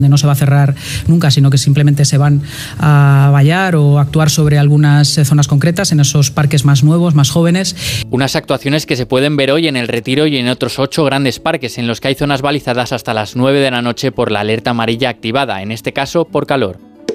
No se va a cerrar nunca, sino que simplemente se van a vallar o actuar sobre algunas zonas concretas en esos parques más nuevos, más jóvenes. Unas actuaciones que se pueden ver hoy en El Retiro y en otros 8 grandes parques en los que hay zonas balizadas hasta las 9 de la noche por la alerta amarilla activada, en este caso por calor.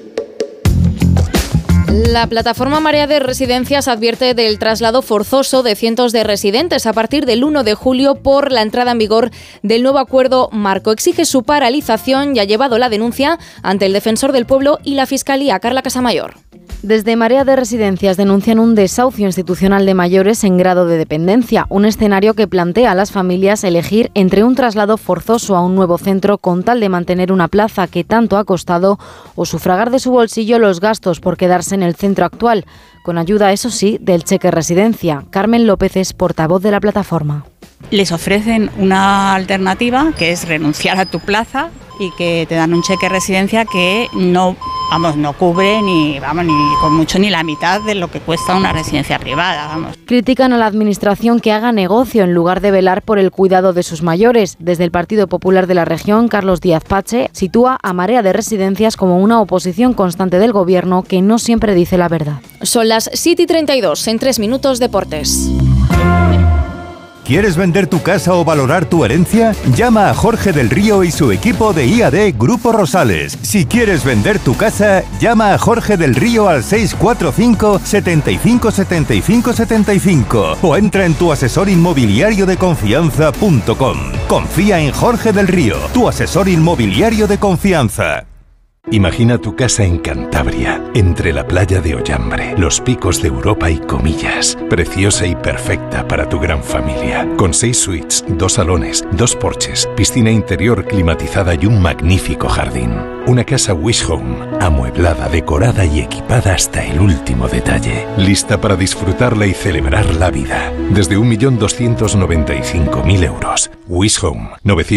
La plataforma Marea de Residencias advierte del traslado forzoso de cientos de residentes a partir del 1 de julio por la entrada en vigor del nuevo acuerdo marco. Exige su paralización y ha llevado la denuncia ante el Defensor del Pueblo y la Fiscalía. Carla Casamayor. Desde Marea de Residencias denuncian un desahucio institucional de mayores en grado de dependencia, un escenario que plantea a las familias elegir entre un traslado forzoso a un nuevo centro con tal de mantener una plaza que tanto ha costado o sufragar de su bolsillo los gastos por quedarse en el centro actual, con ayuda, eso sí, del cheque residencia. Carmen López es portavoz de la plataforma. Les ofrecen una alternativa que es renunciar a tu plaza y que te dan un cheque residencia que no cubre ni con mucho ni la mitad de lo que cuesta una residencia privada. Critican a la administración que haga negocio en lugar de velar por el cuidado de sus mayores. Desde el Partido Popular de la región, Carlos Díaz Pache sitúa a Marea de Residencias como una oposición constante del gobierno que no siempre dice la verdad. Son las 7:32, en 3 minutos deportes. ¿Quieres vender tu casa o valorar tu herencia? Llama a Jorge del Río y su equipo de IAD Grupo Rosales. Si quieres vender tu casa, llama a Jorge del Río al 645 75 75 75 o entra en tuasesorinmobiliariodeconfianza.com. Confía en Jorge del Río, tu asesor inmobiliario de confianza. Imagina tu casa en Cantabria, entre la playa de Ollambre, los picos de Europa y Comillas. Preciosa y perfecta para tu gran familia. Con 6 suites, 2 salones, 2 porches, piscina interior climatizada y un magnífico jardín. Una casa Wish Home, amueblada, decorada y equipada hasta el último detalle. Lista para disfrutarla y celebrar la vida. Desde 1.295.000 euros. Wish Home,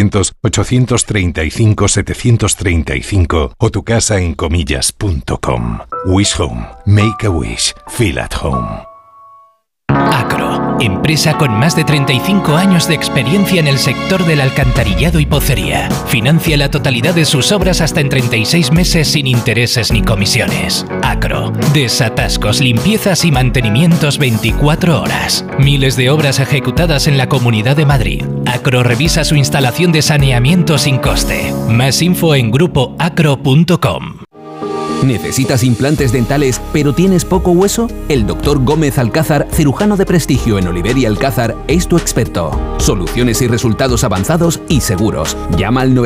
900-835-735 o tu casa en comillas.com. Wish Home. Make a wish. Feel at home. Acro, empresa con más de 35 años de experiencia en el sector del alcantarillado y pocería. Financia la totalidad de sus obras hasta en 36 meses sin intereses ni comisiones. Acro, desatascos, limpiezas y mantenimientos 24 horas. Miles de obras ejecutadas en la Comunidad de Madrid. Acro revisa su instalación de saneamiento sin coste. Más info en grupoacro.com. ¿Necesitas implantes dentales pero tienes poco hueso? El Dr. Gómez Alcázar, cirujano de prestigio en Oliver y Alcázar, es tu experto. Soluciones y resultados avanzados y seguros. Llama al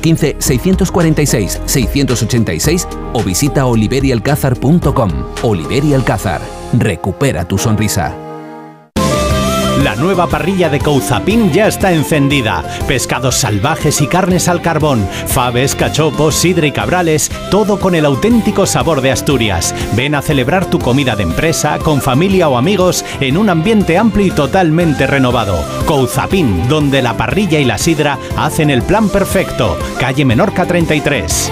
915-646-686 o visita oliverialcázar.com. Oliver y Alcázar. Recupera tu sonrisa. La nueva parrilla de Couzapin ya está encendida. Pescados salvajes y carnes al carbón, faves, cachopos, sidra y cabrales, todo con el auténtico sabor de Asturias. Ven a celebrar tu comida de empresa, con familia o amigos, en un ambiente amplio y totalmente renovado. Couzapin, donde la parrilla y la sidra hacen el plan perfecto. Calle Menorca 33.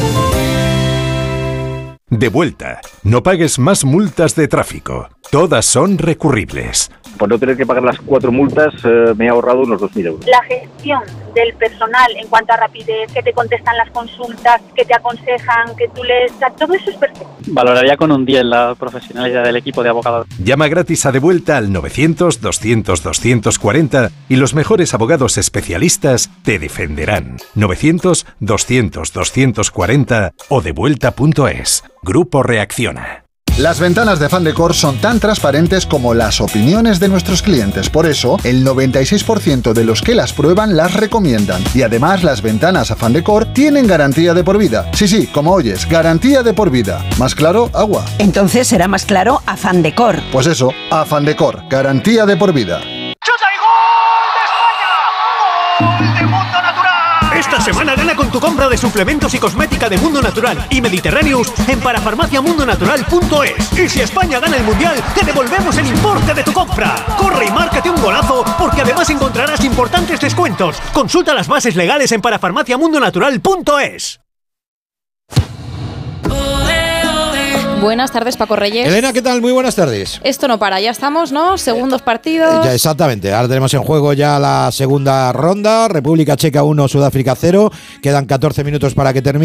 De vuelta. No pagues más multas de tráfico. Todas son recurribles. Por no tener que pagar las 4 multas, me he ahorrado unos 2.000 euros. La gestión del personal en cuanto a rapidez, que te contestan las consultas, que te aconsejan, que tú lees, todo eso es perfecto. Valoraría con un 10 la profesionalidad del equipo de abogados. Llama gratis a De Vuelta al 900-200-240 y los mejores abogados especialistas te defenderán. 900-200-240 o devuelta.es. Grupo Reacciona. Las ventanas de Fandecor son tan transparentes como las opiniones de nuestros clientes. Por eso, el 96% de los que las prueban las recomiendan. Y además, las ventanas a Fandecor tienen garantía de por vida. Sí, como oyes, garantía de por vida. ¿Más claro? Agua. Entonces será más claro a Fandecor. Pues eso, a Fandecor, garantía de por vida. Esta semana gana con tu compra de suplementos y cosmética de Mundo Natural y Mediterráneos en parafarmaciamundonatural.es. Y si España gana el Mundial, te devolvemos el importe de tu compra. Corre y márcate un golazo, porque además encontrarás importantes descuentos. Consulta las bases legales en parafarmaciamundonatural.es. Buenas tardes, Paco Reyes. Elena, ¿qué tal? Muy buenas tardes. Esto no para, ya estamos, ¿no? Segundos partidos. Ya, exactamente, ahora tenemos en juego ya la segunda ronda. República Checa 1, Sudáfrica 0. Quedan 14 minutos para que termine.